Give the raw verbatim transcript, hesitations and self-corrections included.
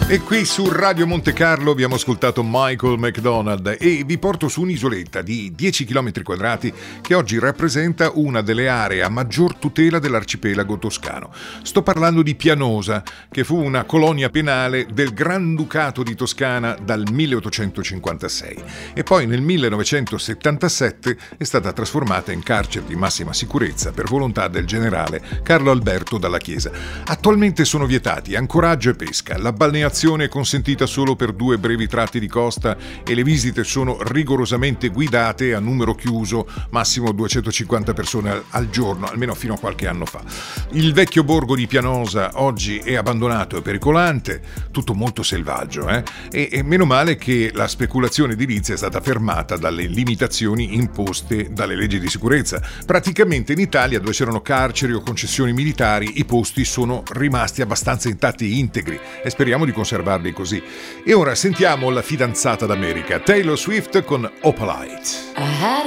E qui su Radio Monte Carlo abbiamo ascoltato Michael McDonald e vi porto su un'isoletta di dieci chilometri quadrati che oggi rappresenta una delle aree a maggior tutela dell'arcipelago toscano. Sto parlando di Pianosa, che fu una colonia penale del Granducato di Toscana dal milleottocentocinquantasei e poi nel millenovecentosettantasette è stata trasformata in carcere di massima sicurezza per volontà del generale Carlo Alberto Dalla Chiesa. Attualmente sono vietati ancoraggio e pesca, la balneazione è consentita solo per due brevi tratti di costa e le visite sono rigorosamente guidate a numero chiuso, massimo duecentocinquanta persone al giorno, almeno fino a qualche anno fa. Il vecchio borgo di Pianosa oggi è abbandonato e pericolante, tutto molto selvaggio, eh? e, e meno male che la speculazione edilizia è stata fermata dalle limitazioni imposte dalle leggi di sicurezza. Praticamente in Italia, dove c'erano carceri o concessioni militari, i posti sono rimasti abbastanza intatti e integri e speriamo di conservarli così. E ora sentiamo la fidanzata d'America, Taylor Swift con Opalite.